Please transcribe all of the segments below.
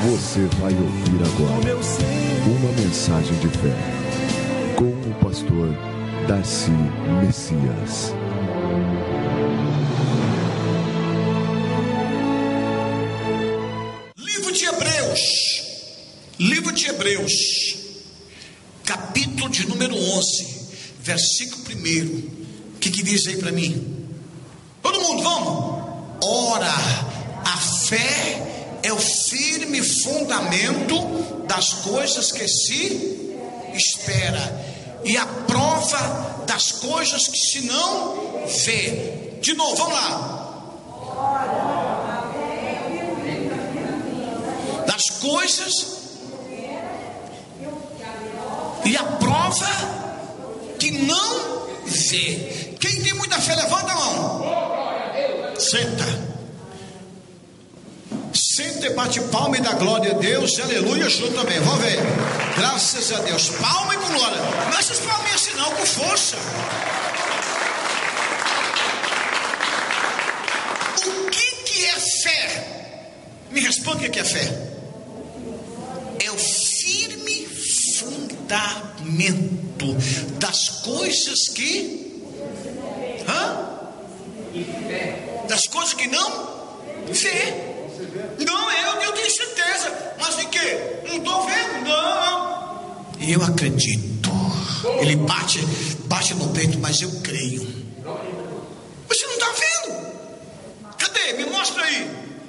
Você vai ouvir agora uma mensagem de fé com o pastor Darcy Messias. Livro de Hebreus, capítulo de número 11, versículo 1. O que diz aí para mim? Todo mundo, vamos? Ora, a fé é o firme fundamento das coisas que se espera e a prova das coisas que se não vê. De novo, vamos lá. Das coisas e a prova que não vê. Quem tem muita fé, levanta a mão. Senta. Senta e bate palma e dá glória a Deus. Aleluia, junto também. Vamos ver. Graças a Deus. Palma e com glória. Não é essas palminhas assim não, com força. O que é fé? Me responde o que é fé. É o firme fundamento das coisas que das coisas que não vê. Não, eu tenho certeza. Mas de quê? Não estou vendo, não. Eu acredito. Ele bate no peito, mas eu creio. Você não está vendo? Cadê? Me mostra aí.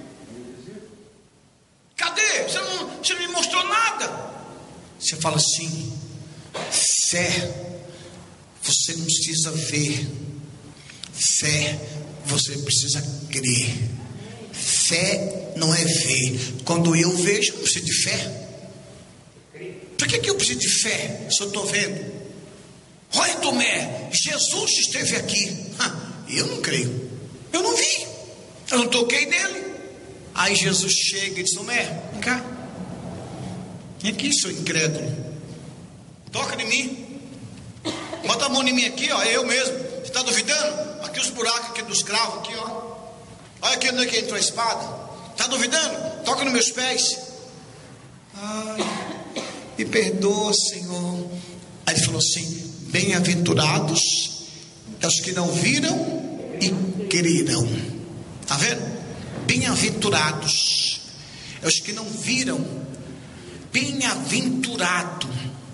Cadê? Você não me mostrou nada. Você fala assim: fé, você não precisa ver. Fé, você precisa crer. Fé não é ver. Quando eu vejo, eu preciso de fé. Por que eu preciso de fé se eu estou vendo? Olha, Tomé, Jesus esteve aqui. Eu não creio. Eu não vi. Eu não toquei nele. Aí Jesus chega e diz: Tomé, vem cá. Vem aqui, seu incrédulo. Toca em mim. Bota a mão em mim aqui, ó. É eu mesmo. Você está duvidando? Aqui os buracos aqui dos cravos aqui, ó. Olha aqui onde é que entrou a espada. Está duvidando? Toca nos meus pés. Ai, me perdoa, Senhor. Aí ele falou assim: bem-aventurados é os que não viram e creram. Está vendo? Bem-aventurados é os que não viram. Bem-aventurado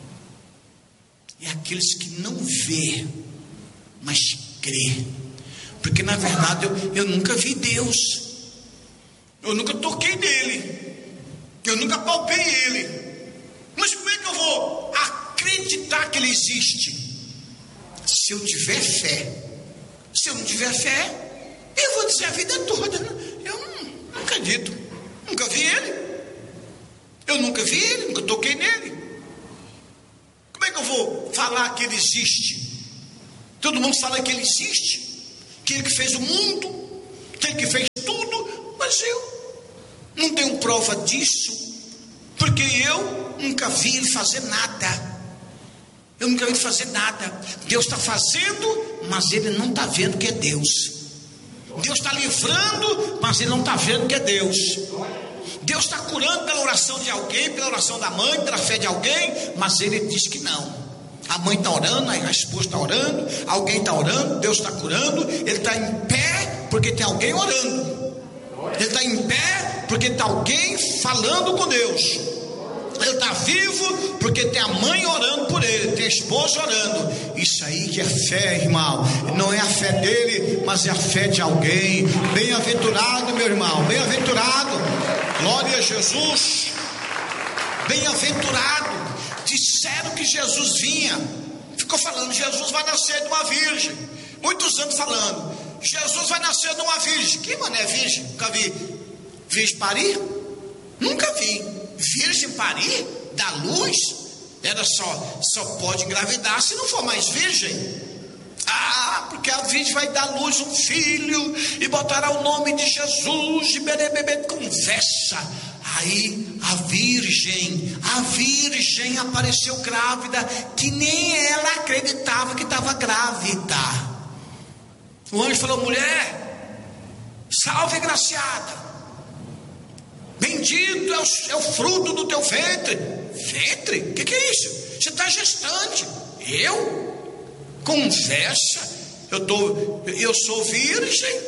é aqueles que não vê, mas crê. Porque na verdade eu nunca vi Deus. Eu nunca toquei nele. Eu nunca palpei ele. Mas como é que eu vou acreditar que ele existe? Se eu tiver fé. Se eu não tiver fé, eu vou dizer a vida toda: eu não acredito. Nunca vi ele. Eu nunca vi ele, nunca toquei nele. Como é que eu vou falar que ele existe? Todo mundo fala que ele existe, que ele que fez o mundo, que ele que fez tudo, mas eu não tenho prova disso, porque eu nunca vi ele fazer nada. Eu nunca vi ele fazer nada. Deus está fazendo, mas ele não está vendo que é Deus. Deus está livrando, mas ele não está vendo que é Deus. Deus está curando pela oração de alguém, pela oração da mãe, pela fé de alguém, mas ele diz que não. A mãe está orando, a esposa está orando, alguém está orando, Deus está curando. Ele está em pé porque tem alguém orando. Ele está em pé porque está alguém falando com Deus. Ele está vivo porque tem a mãe orando por ele, tem a esposa orando. Isso aí que é fé, irmão. Não é a fé dele, mas é a fé de alguém. Bem-aventurado, meu irmão, bem-aventurado. Glória a Jesus. Bem-aventurado. Disseram que Jesus vinha. Ficou falando: Jesus vai nascer de uma virgem. Muitos anos falando: Jesus vai nascer de uma virgem. Que mané virgem? Nunca vi virgem parir? Nunca vi. Virgem parir? Da luz? Era só pode engravidar se não for mais virgem. Porque a virgem vai dar à luz um filho e botará o nome de Jesus. E bebê conversa. Aí a virgem apareceu grávida, que nem ela acreditava que estava grávida. O anjo falou: mulher, salve graciada, bem bendito é o fruto do teu ventre. Ventre? O que é isso? Você está gestante. Eu? Conversa. Eu sou virgem.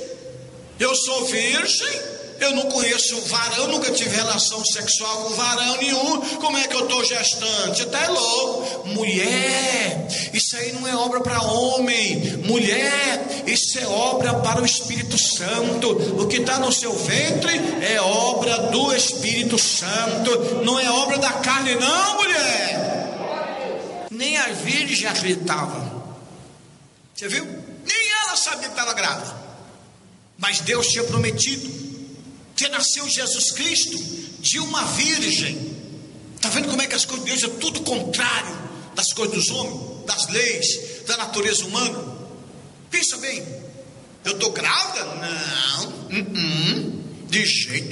Eu não conheço varão, nunca tive relação sexual com varão nenhum. Como é que eu estou gestante? Você está louco? Mulher, isso aí não é obra para homem. Mulher, isso é obra para o Espírito Santo. O que está no seu ventre é obra do Espírito Santo. Não é obra da carne não, mulher. Nem a virgem acreditava. Você viu? Nem ela sabia que estava grávida. Mas Deus tinha prometido que nasceu Jesus Cristo de uma virgem. Está vendo como é que as coisas de Deus é tudo contrário das coisas dos homens, das leis, da natureza humana? Pensa bem, eu estou grávida? Não, de jeito